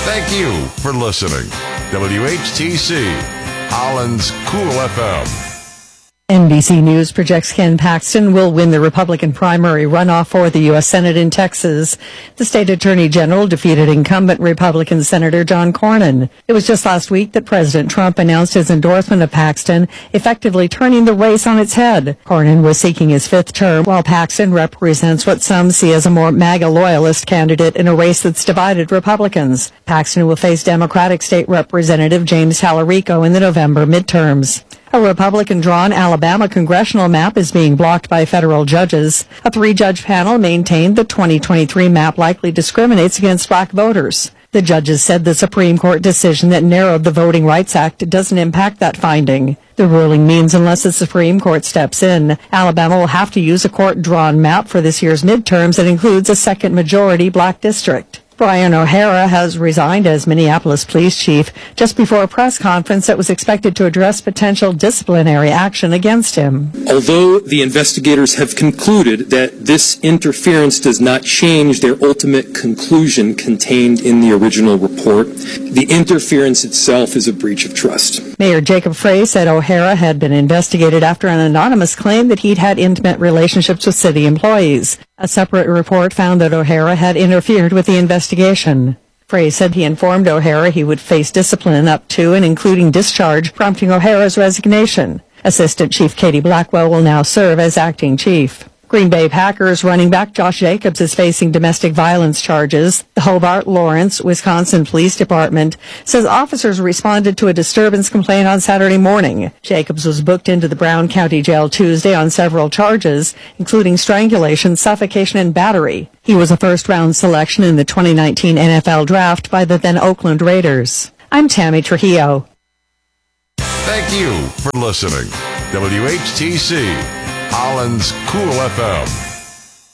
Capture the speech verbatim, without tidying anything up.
Thank you for listening. W H T C, Holland's Cool F M. N B C News projects Ken Paxton will win the Republican primary runoff for the U S Senate in Texas. The state attorney general defeated incumbent Republican Senator John Cornyn. It was just last week that President Trump announced his endorsement of Paxton, effectively turning the race on its head. Cornyn was seeking his fifth term, while Paxton represents what some see as a more MAGA loyalist candidate in a race that's divided Republicans. Paxton will face Democratic State Representative James Tallarico in the November midterms. A Republican-drawn Alabama congressional map is being blocked by federal judges. A three-judge panel maintained the twenty twenty-three map likely discriminates against black voters. The judges said the Supreme Court decision that narrowed the Voting Rights Act doesn't impact that finding. The ruling means unless the Supreme Court steps in, Alabama will have to use a court-drawn map for this year's midterms that includes a second-majority black district. Brian O'Hara has resigned as Minneapolis police chief just before a press conference that was expected to address potential disciplinary action against him. Although the investigators have concluded that this interference does not change their ultimate conclusion contained in the original report, the interference itself is a breach of trust. Mayor Jacob Frey said O'Hara had been investigated after an anonymous claim that he'd had intimate relationships with city employees. A separate report found that O'Hara had interfered with the investigation. Frey said he informed O'Hara he would face discipline up to and including discharge, prompting O'Hara's resignation. Assistant Chief Katie Blackwell will now serve as acting chief. Green Bay Packers running back Josh Jacobs is facing domestic violence charges. The Hobart Lawrence, Wisconsin Police Department says officers responded to a disturbance complaint on Saturday morning. Jacobs was booked into the Brown County Jail Tuesday on several charges, including strangulation, suffocation, and battery. He was a first-round selection in the twenty nineteen N F L Draft by the then Oakland Raiders. I'm Tammy Trujillo. Thank you for listening. W H T C, Holland's Cool F M.